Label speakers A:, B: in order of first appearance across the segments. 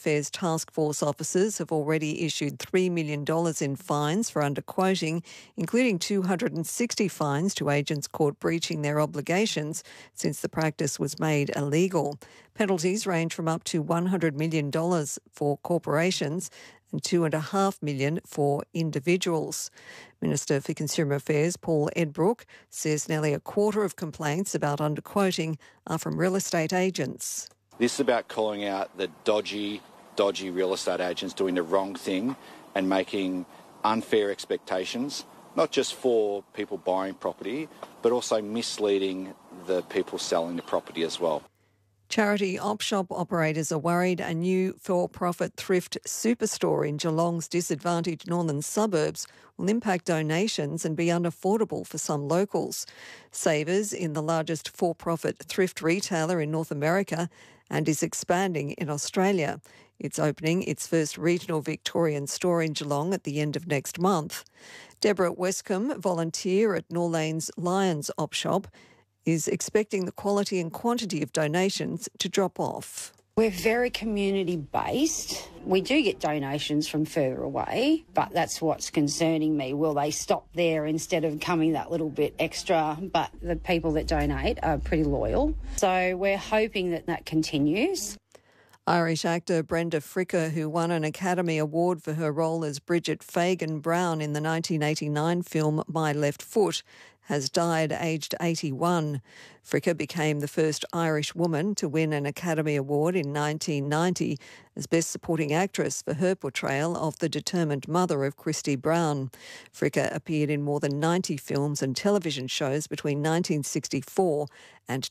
A: Affairs Task Force officers have already issued $3 million in fines for underquoting, including 260 fines to agents caught breaching their obligations since the practice was made illegal. Penalties range from up to $100 million for corporations and $2.5 million for individuals. Minister for Consumer Affairs Paul Edbrook says nearly a quarter of complaints about underquoting are from real estate agents.
B: This is about calling out the dodgy real estate agents doing the wrong thing and making unfair expectations, not just for people buying property, but also misleading the people selling the property as well.
A: Charity op shop operators are worried a new for-profit thrift superstore in Geelong's disadvantaged northern suburbs will impact donations and be unaffordable for some locals. Savers is the largest for-profit thrift retailer in North America and is expanding in Australia. It's opening its first regional Victorian store in Geelong at the end of next month. Deborah Westcombe, volunteer at Norlane's Lions op shop, is expecting the quality and quantity of donations to drop off.
C: We're very community-based. We do get donations from further away, but that's what's concerning me. Will they stop there instead of coming that little bit extra? But the people that donate are pretty loyal. So we're hoping that that continues.
A: Irish actor Brenda Fricker, who won an Academy Award for her role as Bridget Fagan Brown in the 1989 film My Left Foot, has died aged 81. Fricker became the first Irish woman to win an Academy Award in 1990 as Best Supporting Actress for her portrayal of the determined mother of Christy Brown. Fricker appeared in more than 90 films and television shows between 1964 and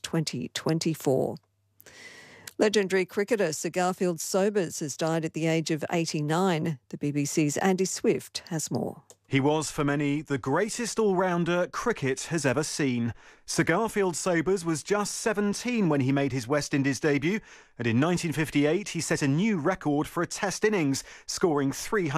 A: 2024. Legendary cricketer Sir Garfield Sobers has died at the age of 89. The BBC's Andy Swift has more.
D: He was, for many, the greatest all-rounder cricket has ever seen. Sir Garfield Sobers was just 17 when he made his West Indies debut, and in 1958 he set a new record for a Test innings, scoring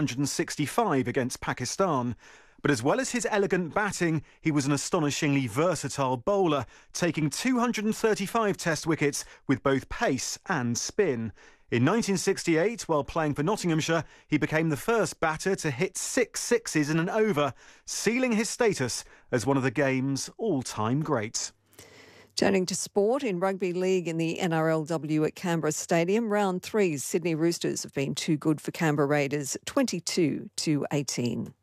D: 365 against Pakistan. But as well as his elegant batting, he was an astonishingly versatile bowler, taking 235 Test wickets with both pace and spin. In 1968, while playing for Nottinghamshire, he became the first batter to hit 6 sixes in an over, sealing his status as one of the game's all-time greats.
A: Turning to sport, in rugby league in the NRLW at Canberra Stadium, round 3's Sydney Roosters have been too good for Canberra Raiders, 22-18.